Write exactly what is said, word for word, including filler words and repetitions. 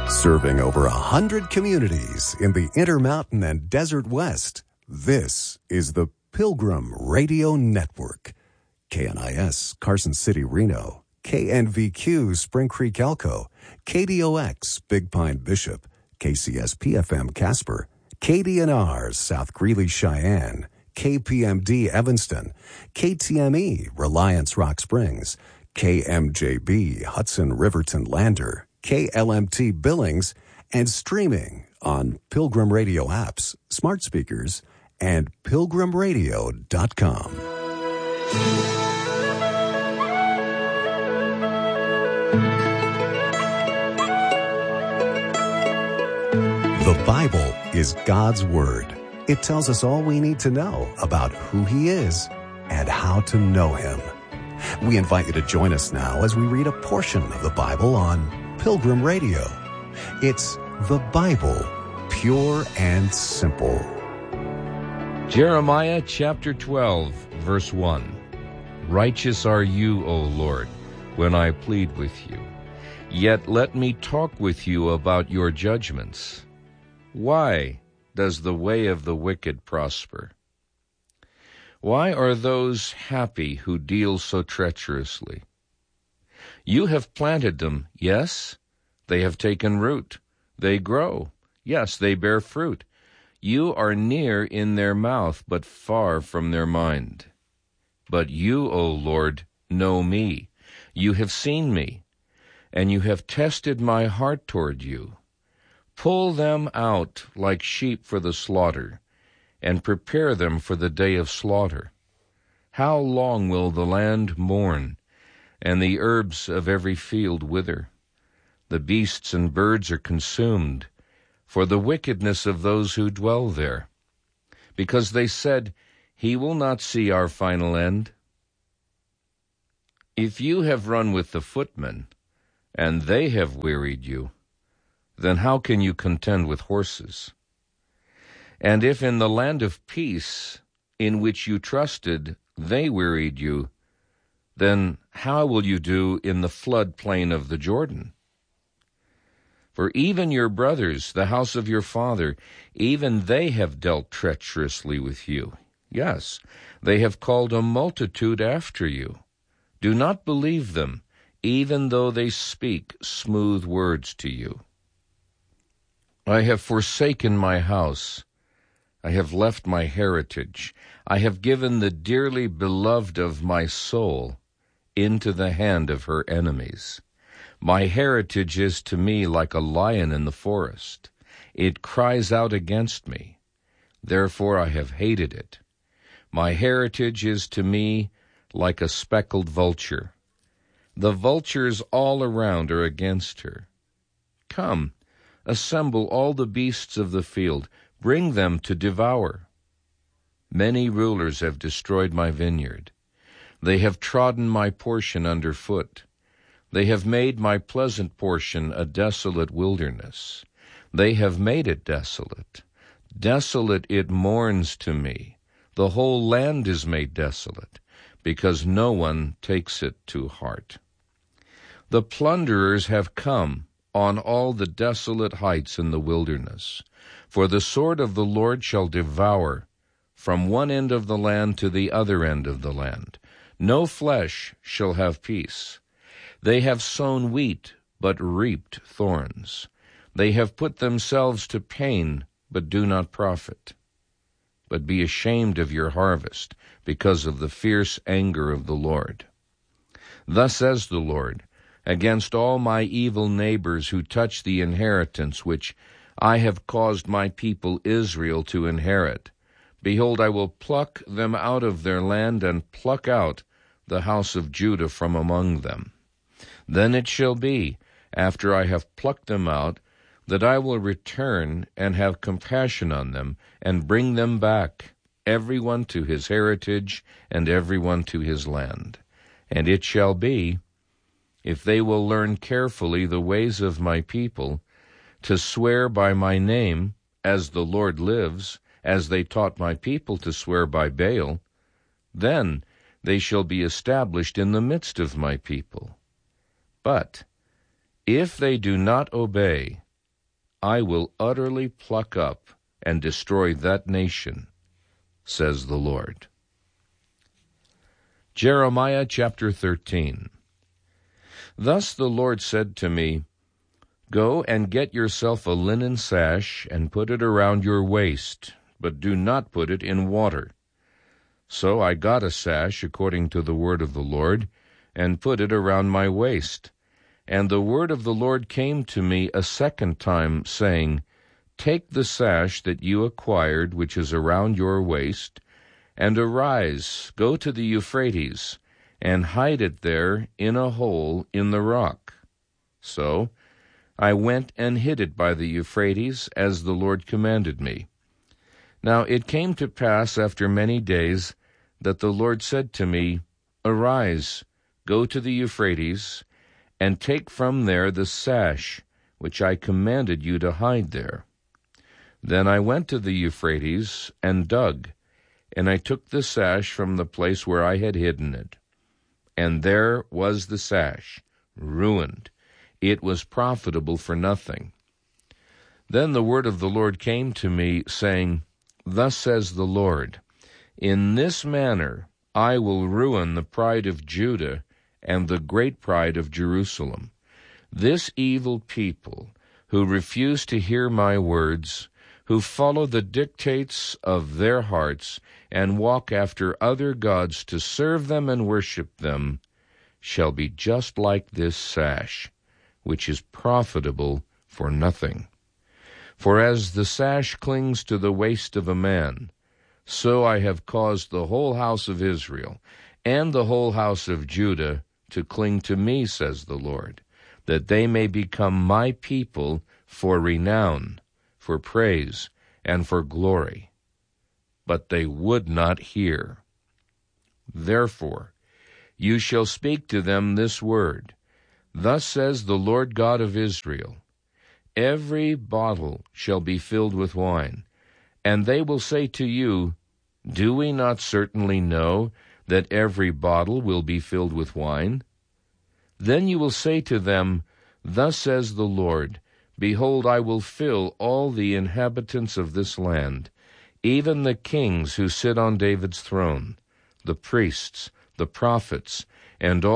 Serving over a hundred communities in the Intermountain and Desert West, this is the Pilgrim Radio Network. K N I S, Carson City, Reno. K N V Q, Spring Creek, Elko. K D O X, Big Pine, Bishop. K C S P F M, Casper. K D N R, South Greeley, Cheyenne. K P M D, Evanston. K T M E, Reliance, Rock Springs. K M J B, Hudson, Riverton, Lander. K L M T, Billings. And streaming on Pilgrim Radio apps, smart speakers, and pilgrim radio dot com. The Bible is God's Word. It tells us all we need to know about who He is and how to know Him. We invite you to join us now as we read a portion of the Bible on Pilgrim Radio. It's the Bible, pure and simple. Jeremiah chapter twelve, verse one. Righteous are you, O Lord, when I plead with you. Yet let me talk with you about your judgments. Why does the way of the wicked prosper? Why are those happy who deal so treacherously? You have planted them, yes, they have taken root. They grow, yes, they bear fruit. You are near in their mouth, but far from their mind. But you, O Lord, know me. You have seen me, and you have tested my heart toward you. Pull them out like sheep for the slaughter, and prepare them for the day of slaughter. How long will the land mourn, and the herbs of every field wither? The beasts and birds are consumed, for the wickedness of those who dwell there, because they said, He will not see our final end. If you have run with the footmen, and they have wearied you, then how can you contend with horses? And if in the land of peace, in which you trusted, they wearied you, then how will you do in the flood plain of the Jordan? For even your brothers, the house of your father, even they have dealt treacherously with you. Yes, they have called a multitude after you. Do not believe them, even though they speak smooth words to you. I have forsaken my house. I have left my heritage. I have given the dearly beloved of my soul into the hand of her enemies. My heritage is to me like a lion in the forest. It cries out against me. Therefore I have hated it. My heritage is to me like a speckled vulture. The vultures all around are against her. Come, assemble all the beasts of the field. Bring them to devour. Many rulers have destroyed my vineyard. They have trodden my portion under foot. They have made my pleasant portion a desolate wilderness. They have made it desolate. Desolate it mourns to me. The whole land is made desolate, because no one takes it to heart. The plunderers have come on all the desolate heights in the wilderness. For the sword of the Lord shall devour from one end of the land to the other end of the land. No flesh shall have peace. They have sown wheat, but reaped thorns. They have put themselves to pain, but do not profit. But be ashamed of your harvest, because of the fierce anger of the Lord. Thus says the Lord, against all my evil neighbors who touch the inheritance which I have caused my people Israel to inherit. Behold, I will pluck them out of their land and pluck out the house of Judah from among them. Then it shall be, after I have plucked them out, that I will return and have compassion on them and bring them back, every one to his heritage and every one to his land. And it shall be, if they will learn carefully the ways of my people, to swear by my name, as the Lord lives, as they taught my people to swear by Baal, then they shall be established in the midst of my people. But if they do not obey, I will utterly pluck up and destroy that nation, says the Lord. Jeremiah chapter thirteen. Thus the Lord said to me, Go and get yourself a linen sash, and put it around your waist, but do not put it in water. So I got a sash according to the word of the Lord, and put it around my waist. And the word of the Lord came to me a second time, saying, Take the sash that you acquired, which is around your waist, and arise, go to the Euphrates, and hide it there in a hole in the rock. So I went and hid it by the Euphrates, as the Lord commanded me. Now it came to pass after many days that the Lord said to me, Arise, go to the Euphrates, and take from there the sash which I commanded you to hide there. Then I went to the Euphrates and dug, and I took the sash from the place where I had hidden it. And there was the sash, ruined. It was profitable for nothing. Then the word of the Lord came to me, saying, Thus says the Lord, In this manner I will ruin the pride of Judah and the great pride of Jerusalem. This evil people, who refuse to hear my words, who follow the dictates of their hearts, and walk after other gods to serve them and worship them, shall be just like this sash, which is profitable for nothing. For as the sash clings to the waist of a man, so I have caused the whole house of Israel and the whole house of Judah to cling to me, says the Lord, that they may become my people for renown, for praise, and for glory. But they would not hear. Therefore, you shall speak to them this word. Thus says the Lord God of Israel, Every bottle shall be filled with wine, and they will say to you, Do we not certainly know that every bottle will be filled with wine? Then you will say to them, Thus says the Lord, Behold, I will fill all the inhabitants of this land, even the kings who sit on David's throne, the priests, the prophets, and all